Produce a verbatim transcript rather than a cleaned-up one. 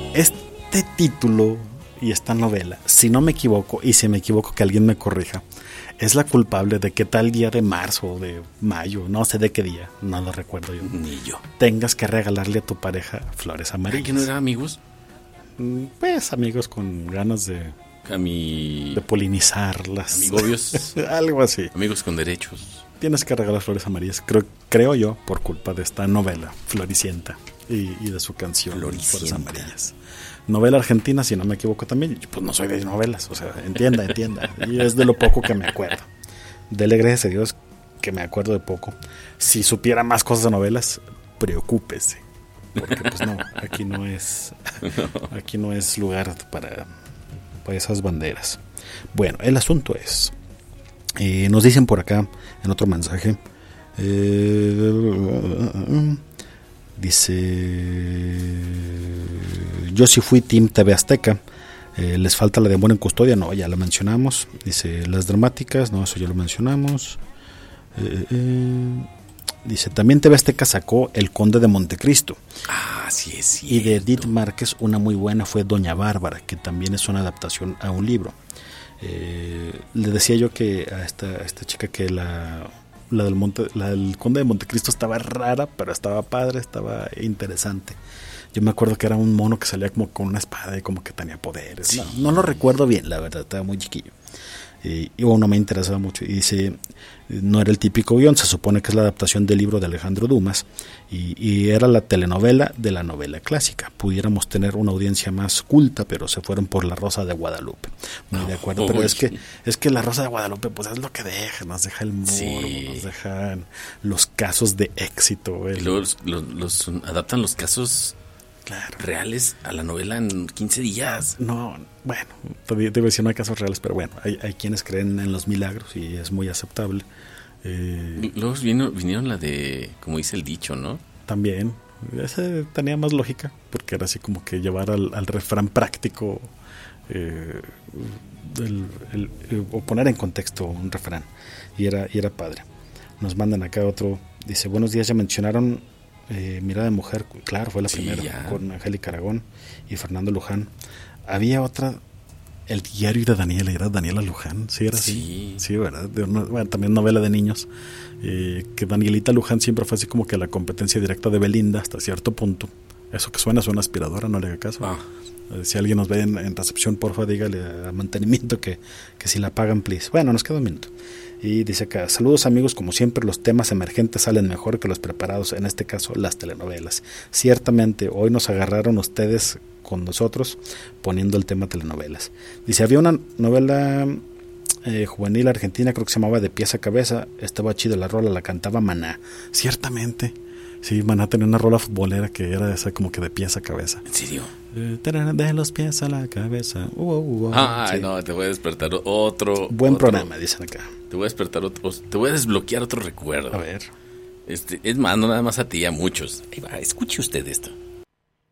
Este título y esta novela, si no me equivoco, y si me equivoco que alguien me corrija, es la culpable de que tal día de marzo o de mayo, no sé de qué día, no lo recuerdo yo, ni yo, tengas que regalarle a tu pareja flores amarillas. ¿Que no eran amigos? Pues amigos con ganas de, a mi... de polinizarlas. Amigobios. Algo así. Amigos con derechos. Tienes que regalar flores amarillas, creo, creo yo, por culpa de esta novela, Floricienta, y, y de su canción, Floricienta. Flores Amarillas. Novela argentina, si no me equivoco también. Pues no soy de novelas, o sea, entienda, entienda. Y es de lo poco que me acuerdo. Dele gracias a Dios que me acuerdo de poco. Si supiera más cosas de novelas, preocúpese. Porque pues no, aquí no es aquí no es lugar para, para esas banderas. Bueno, el asunto es, eh, nos dicen por acá en otro mensaje, eh, dice, yo sí fui Team T V Azteca, eh, les falta la de Amor en Custodia, no, ya la mencionamos. Dice, las dramáticas, no, eso ya lo mencionamos. eh, eh, Dice, también T V Azteca sacó El Conde de Montecristo. Ah, sí es cierto. Y de Edith Márquez, una muy buena fue Doña Bárbara, que también es una adaptación a un libro. Eh, le decía yo que a esta, a esta chica que la, la, del Monte, la del Conde de Montecristo estaba rara, pero estaba padre, estaba interesante. Yo me acuerdo que era un mono que salía como con una espada y como que tenía poderes. Sí. No, no lo recuerdo bien, la verdad, estaba muy chiquillo. Y, y bueno, me interesaba mucho. Y dice, no era el típico guión, se supone que es la adaptación del libro de Alejandro Dumas, y, y era la telenovela de la novela clásica. Pudiéramos tener una audiencia más culta, pero se fueron por La Rosa de Guadalupe. Muy de acuerdo, pero es que es que La Rosa de Guadalupe pues es lo que deja, nos deja el morbo, sí. Nos dejan los casos de éxito. El... Y luego los, los, los adaptan los casos... Claro. Reales a la novela en quince días. No, bueno, todavía te voy a decir, no hay casos reales, pero bueno, hay, hay quienes creen en los milagros y es muy aceptable. Eh, Luego vino, vinieron la de, como dice el dicho, ¿no? También, ese tenía más lógica, porque era así como que llevar al, al refrán práctico, eh, el, el, el, o poner en contexto un refrán, y era, y era padre. Nos mandan acá otro, dice, buenos días, ya mencionaron... Eh, Mirada de Mujer, claro, fue la sí, primera, ya. Con Angélica Aragón y Fernando Luján. Había otra, El Diario de Daniela, ¿era Daniela Luján? Sí, era así. Sí, sí, ¿verdad? De una, bueno, también novela de niños. Eh, que Danielita Luján siempre fue así como que la competencia directa de Belinda hasta cierto punto. Eso que suena, suena aspiradora, no le haga caso. Ah. Eh, si alguien nos ve en, en recepción, porfa, dígale a mantenimiento que, que si la pagan, please. Bueno, nos queda un minuto. Y dice acá, saludos amigos, como siempre los temas emergentes salen mejor que los preparados, en este caso las telenovelas. Ciertamente hoy nos agarraron ustedes con nosotros poniendo el tema telenovelas. Dice, había una novela eh, juvenil argentina, creo que se llamaba De Pies a Cabeza, estaba chida la rola, la cantaba Maná. Ciertamente, sí, Maná tenía una rola futbolera que era esa como que de pies a cabeza. ¿En serio? De los pies a la cabeza. Uh, uh, uh, ah, sí. No, te voy a despertar otro. Buen otro, programa, dicen acá. Te voy a despertar otro. Te voy a desbloquear otro recuerdo. A ver. Este, es más, no nada más a ti, a muchos. Ahí va, escuche usted esto.